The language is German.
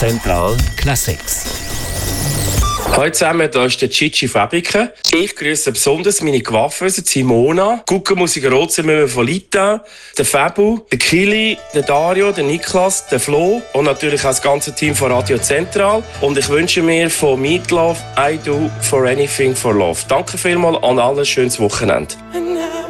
Central Classics. Hallo zusammen, hier ist der Chichi Fabriken. Ich grüße besonders meine Coiffeuse Simona, Guckenmusiker Rotzimmer von Lita, der Fabu, der Kili, der Dario, der Niklas, der Flo und natürlich auch das ganze Team von Radio Central. Und ich wünsche mir von Meatloaf I Do For Anything For Love. Danke vielmals und allen schönes Wochenende.